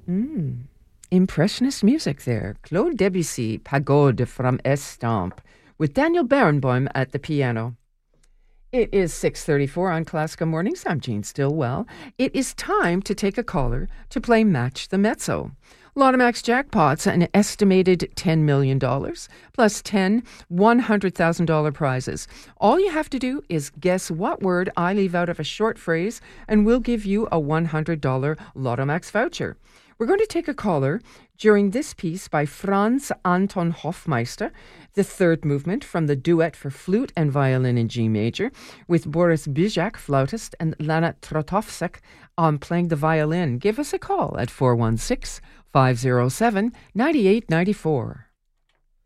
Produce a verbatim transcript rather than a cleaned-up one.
Mm. Impressionist music there. Claude Debussy, Pagode from Estampe, with Daniel Barenboim at the piano. It is six thirty-four on Classica Mornings. I'm Jean Stillwell. It is time to take a caller to play Match the Mezzo. Lotomax jackpots, an estimated ten million dollars, plus ten one hundred thousand dollars prizes. All you have to do is guess what word I leave out of a short phrase, and we'll give you a one hundred dollars Lotomax voucher. We're going to take a caller during this piece by Franz Anton Hofmeister, the third movement from the duet for flute and violin in G major, with Boris Bizak, flautist, and Lana Trotovsek on playing the violin. Give us a call at four one six, five oh seven, nine eight nine four.